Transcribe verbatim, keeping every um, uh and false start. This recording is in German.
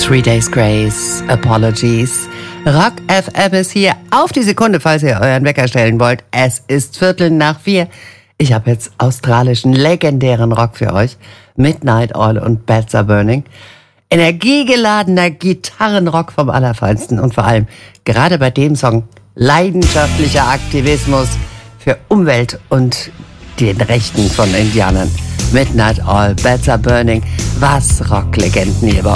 Three Days Grace, Apologies. Rock F M ist hier auf die Sekunde, falls ihr euren Wecker stellen wollt. Es ist Viertel nach vier. Ich habe jetzt australischen, legendären Rock für euch. Midnight Oil und Beds Are Burning. Energiegeladener Gitarrenrock vom Allerfeinsten. Und vor allem, gerade bei dem Song, leidenschaftlicher Aktivismus für Umwelt und den Rechten von Indianern. Midnight Oil, Beds Are Burning. Was Rocklegenden hier bei